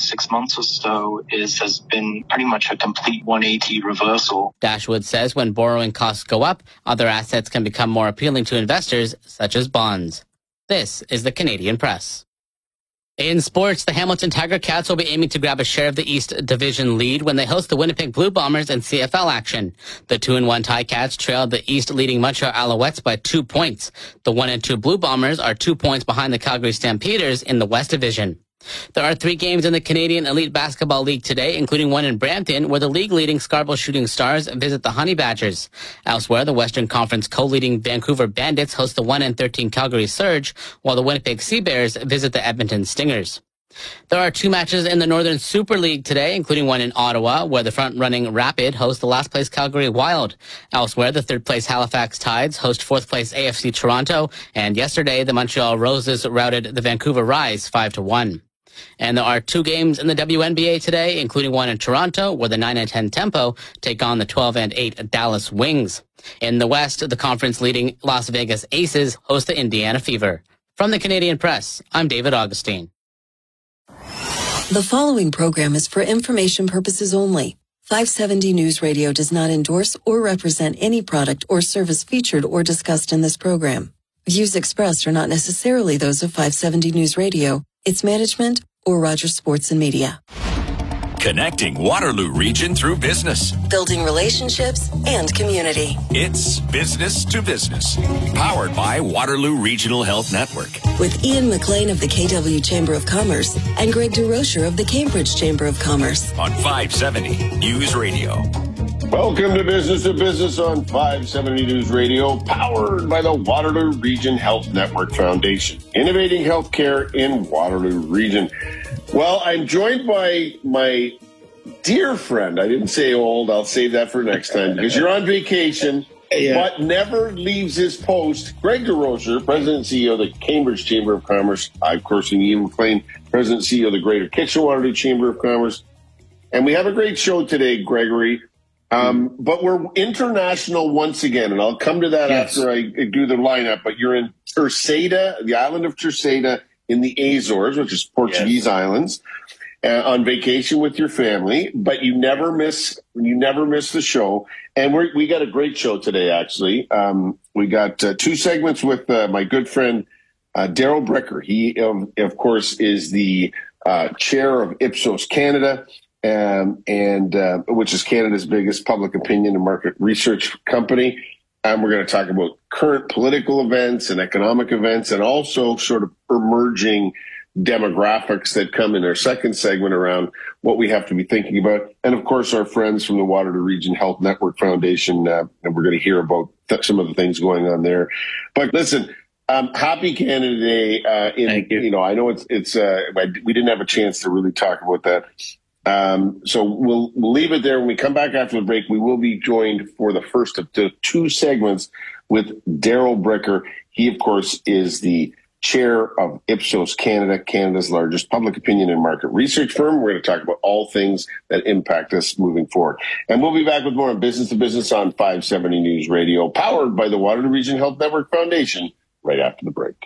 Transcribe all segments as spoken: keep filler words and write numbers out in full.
six months or so is has been pretty much a complete one eighty reversal. Dashwood says when borrowing costs go up, other assets can become more appealing to investors, such as bonds. This is the Canadian Press. In sports, the Hamilton Tiger Cats will be aiming to grab a share of the East Division lead when they host the Winnipeg Blue Bombers in C F L action. The two and one Ticats trailed the East-leading Montreal Alouettes by two points. The one and two Blue Bombers are two points behind the Calgary Stampeders in the West Division. There are three games in the Canadian Elite Basketball League today, including one in Brampton, where the league-leading Scarborough Shooting Stars visit the Honey Badgers. Elsewhere, the Western Conference co-leading Vancouver Bandits host the one and thirteen Calgary Surge, while the Winnipeg Sea Bears visit the Edmonton Stingers. There are two matches in the Northern Super League today, including one in Ottawa, where the front-running Rapid host the last-place Calgary Wild. Elsewhere, the third-place Halifax Tides host fourth-place A F C Toronto, and yesterday, the Montreal Roses routed the Vancouver Rise five to one. And there are two games in the W N B A today, including one in Toronto, where the nine and ten Tempo take on the twelve and eight Dallas Wings. In the West, the conference-leading Las Vegas Aces host the Indiana Fever. From the Canadian Press, I'm David Augustine. The following program is for information purposes only. five seventy News Radio does not endorse or represent any product or service featured or discussed in this program. Views expressed are not necessarily those of five seventy News Radio, its management, or Rogers Sports and Media. Connecting Waterloo Region through business. Building relationships and community. It's Business to Business. Powered by Waterloo Regional Health Network. With Ian McLean of the K W Chamber of Commerce and Greg DeRocher of the Cambridge Chamber of Commerce. On five seventy News Radio. Welcome to Business to Business on five seventy News Radio, powered by the Waterloo Region Health Network Foundation, innovating healthcare in Waterloo Region. Well, I'm joined by my dear friend. I didn't say old. I'll save that for next time because you're on vacation, yeah. But never leaves his post. Greg DeRocher, President and C E O of the Cambridge Chamber of Commerce. I, of course, am Ian McLean, President and C E O of the Greater Kitchener-Waterloo Chamber of Commerce. And we have a great show today, Gregory. Um, but we're international once again, and I'll come to that yes. after I do the lineup. But you're in Terceira, the island of Terceira in the Azores, which is Portuguese yes. islands, uh, on vacation with your family. But you never miss, you never miss the show. And we we got a great show today, actually. Um, we got uh, two segments with uh, my good friend uh, Daryl Bricker. He, of, of course, is the uh, chair of Ipsos Canada. Um, and uh, which is Canada's biggest public opinion and market research company. And we're going to talk about current political events and economic events and also sort of emerging demographics that come in our second segment around what we have to be thinking about. And, of course, our friends from the Waterloo Region Health Network Foundation, uh, and we're going to hear about th- some of the things going on there. But listen, um, happy Canada Day. Uh, in, Thank you. You know, I know it's, it's uh, we didn't have a chance to really talk about that. Um, so we'll, we'll leave it there. When we come back after the break, we will be joined for the first of the two segments with Daryl Bricker. He, of course, is the chair of Ipsos Canada, Canada's largest public opinion and market research firm. We're going to talk about all things that impact us moving forward. And we'll be back with more on Business to Business on five seventy News Radio, powered by the Waterloo Region Health Network Foundation, right after the break.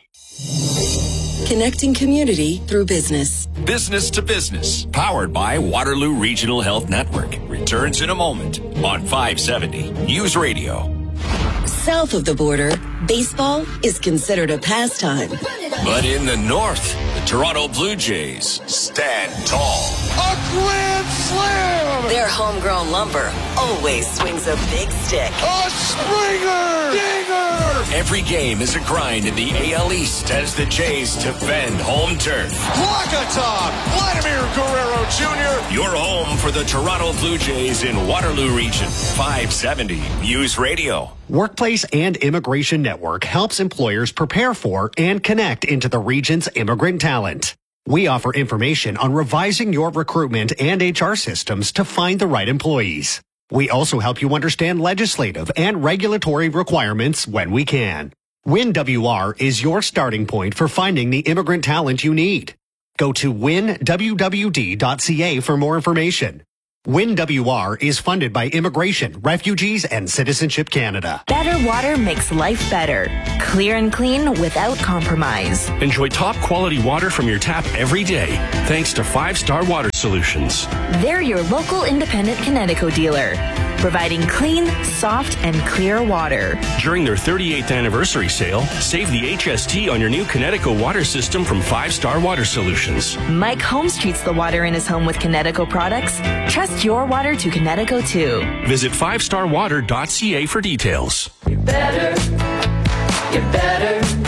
Connecting community through business. Business to Business, powered by Waterloo Regional Health Network. Returns in a moment on five seventy News Radio. South of the border, baseball is considered a pastime. But in the north, the Toronto Blue Jays stand tall. A grand slam! Their homegrown lumber always swings a big stick. A Springer! Dinger! Every game is a grind in the A L East as the Jays defend home turf. Wakata! Vladimir Guerrero Junior Your home for the Toronto Blue Jays in Waterloo Region. five seventy News Radio. Workplace and Immigration Network helps employers prepare for and connect into the region's immigrant talent. We offer information on revising your recruitment and H R systems to find the right employees. We also help you understand legislative and regulatory requirements when we can. Win W R is your starting point for finding the immigrant talent you need. Go to win w w d dot c a for more information. Win W R is funded by Immigration, Refugees, and Citizenship Canada. Better water makes life better. Clear and clean without compromise. Enjoy top quality water from your tap every day, thanks to Five Star Water Solutions. They're your local independent Kinetico dealer, providing clean, soft, and clear water. During their thirty-eighth anniversary sale, save the H S T on your new Kinetico water system from Five Star Water Solutions. Mike Holmes treats the water in his home with Kinetico products. Trust your water to Kinetico too. Visit five star water dot c a for details. You're better, you're better,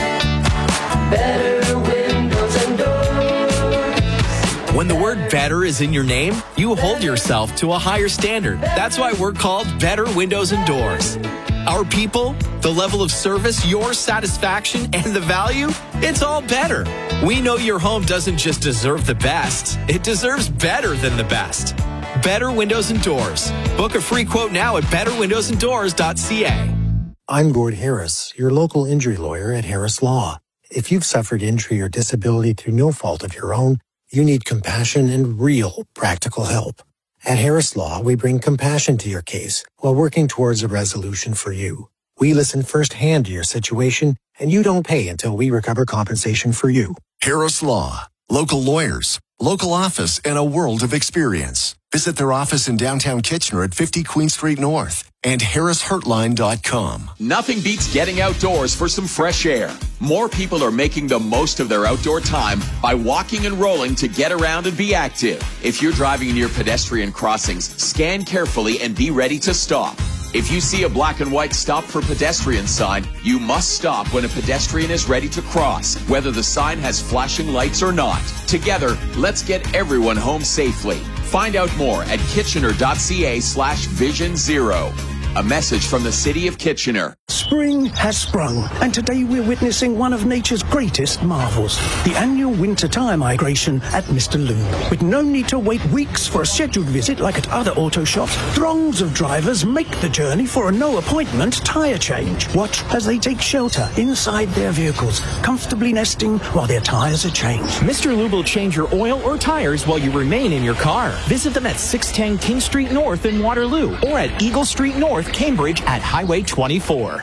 better windows and doors. When the word better is in your name, you hold yourself to a higher standard. That's why we're called Better Windows and Doors. Our people, the level of service, your satisfaction, and the value, it's all better. We know your home doesn't just deserve the best, it deserves better than the best. Better Windows and Doors. Book a free quote now at better windows and doors dot c a. I'm Gord Harris, your local injury lawyer at Harris Law. If you've suffered injury or disability through no fault of your own, you need compassion and real practical help. At Harris Law, we bring compassion to your case while working towards a resolution for you. We listen firsthand to your situation, and you don't pay until we recover compensation for you. Harris Law. Local lawyers, local office, and a world of experience. Visit their office in downtown Kitchener at fifty Queen Street North and harris heartline dot com. Nothing beats getting outdoors for some fresh air. More people are making the most of their outdoor time by walking and rolling to get around and be active. If you're driving near pedestrian crossings, scan carefully and be ready to stop. If you see a black and white stop for pedestrian sign, you must stop when a pedestrian is ready to cross, whether the sign has flashing lights or not. Together, let's get everyone home safely. Find out more at kitchener dot c a slash vision zero. A message from the City of Kitchener. Spring has sprung, and today we're witnessing one of nature's greatest marvels, the annual winter tire migration at Mister Lube. With no need to wait weeks for a scheduled visit like at other auto shops, throngs of drivers make the journey for a no-appointment tire change. Watch as they take shelter inside their vehicles, comfortably nesting while their tires are changed. Mister Lube will change your oil or tires while you remain in your car. Visit them at six ten King Street North in Waterloo or at Eagle Street North, Cambridge at Highway twenty-four.